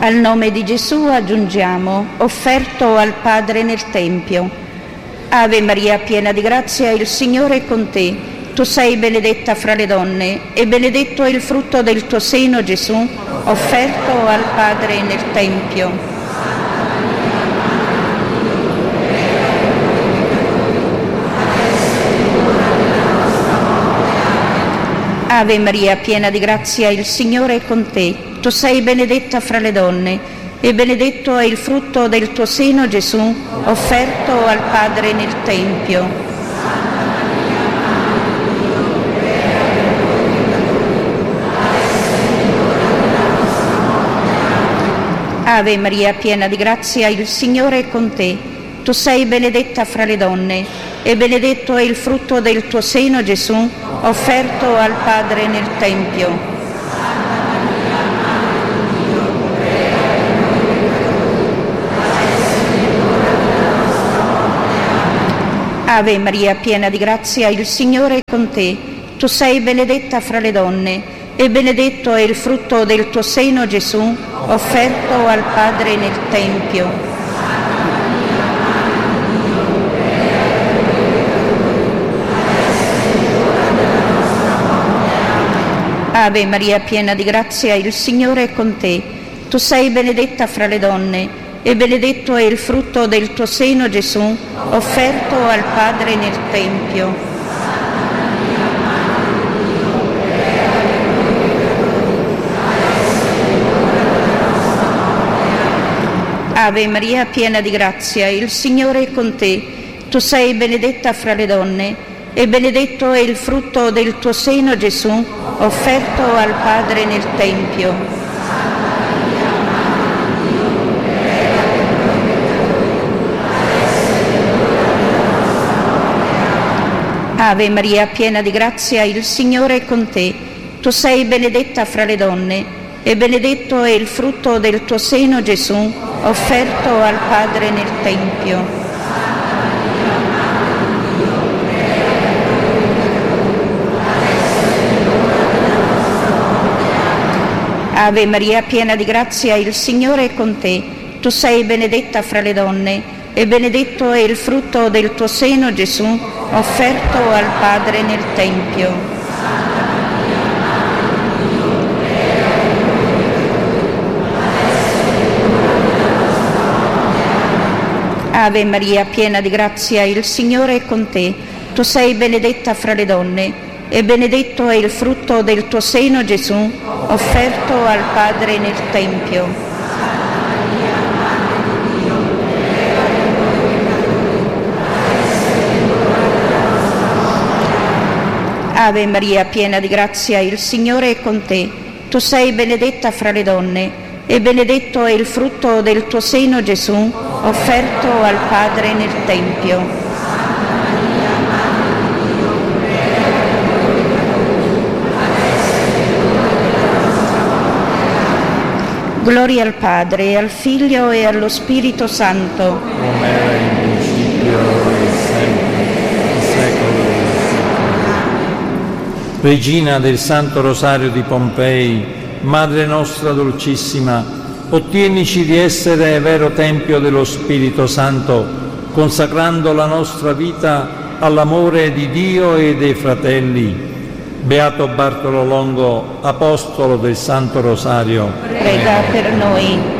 Al nome di Gesù aggiungiamo, offerto al Padre nel Tempio. Ave Maria, piena di grazia, il Signore è con te. Tu sei benedetta fra le donne e benedetto è il frutto del tuo seno, Gesù, offerto al Padre nel Tempio. Ave Maria, piena di grazia, il Signore è con te. Tu sei benedetta fra le donne e benedetto è il frutto del tuo seno, Gesù, offerto al Padre nel Tempio. Ave Maria, piena di grazia, il Signore è con te. Tu sei benedetta fra le donne e benedetto è il frutto del tuo seno, Gesù, offerto al Padre nel Tempio. Ave Maria, piena di grazia, il Signore è con te. Tu sei benedetta fra le donne e benedetto è il frutto del tuo seno, Gesù, offerto al Padre nel Tempio. Ave Maria, piena di grazia, il Signore è con te. Tu sei benedetta fra le donne e benedetto è il frutto del tuo seno, Gesù, offerto al Padre nel Tempio. Ave Maria, piena di grazia, il Signore è con te. Tu sei benedetta fra le donne e benedetto è il frutto del tuo seno, Gesù, offerto al Padre nel Tempio. Ave Maria, piena di grazia, il Signore è con te. Tu sei benedetta fra le donne e benedetto è il frutto del tuo seno, Gesù, offerto al Padre nel Tempio. Ave Maria, piena di grazia, il Signore è con te. Tu sei benedetta fra le donne e benedetto è il frutto del tuo seno, Gesù, offerto al Padre nel Tempio. Ave Maria, piena di grazia, il Signore è con te. Tu sei benedetta fra le donne e benedetto è il frutto del tuo seno, Gesù, offerto al Padre nel Tempio. Ave Maria, piena di grazia, il Signore è con te. Tu sei benedetta fra le donne e benedetto è il frutto del tuo seno, Gesù, offerto al Padre nel Tempio. Gloria al Padre, e al Figlio e allo Spirito Santo. Come era in principio e sempre, in secoli dei secoli. Regina del Santo Rosario di Pompei, Madre nostra dolcissima, ottienici di essere vero Tempio dello Spirito Santo, consacrando la nostra vita all'amore di Dio e dei fratelli. Beato Bartolo Longo, Apostolo del Santo Rosario, prega per noi.